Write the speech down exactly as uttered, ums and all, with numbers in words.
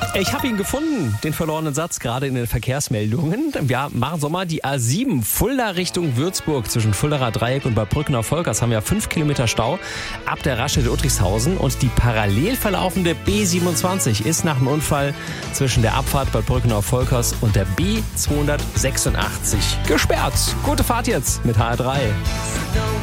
Ich habe ihn gefunden, den verlorenen Satz, gerade in den Verkehrsmeldungen. Wir machen Sommer die A sieben, Fulda Richtung Würzburg. Zwischen Fuldaer Dreieck und Bad Brückenau-Volkers haben wir fünf Kilometer Stau ab der Raststätte Uttrichshausen. Und die parallel verlaufende B siebenundzwanzig ist nach dem Unfall zwischen der Abfahrt Bad Brückenau-Volkers und der B zweihundertsechsundachtzig gesperrt. Gute Fahrt jetzt mit H R drei.